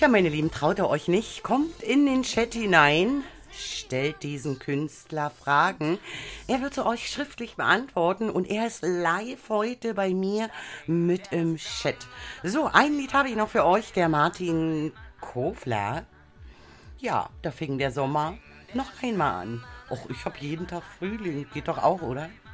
Ja, meine Lieben, traut ihr euch nicht? Kommt in den Chat hinein, stellt diesen Künstler Fragen. Er wird sie euch schriftlich beantworten und er ist live heute bei mir mit im Chat. So, ein Lied habe ich noch für euch, der Martin Kofler. Ja, da fing der Sommer noch einmal an. Och, ich habe jeden Tag Frühling. Geht doch auch, oder?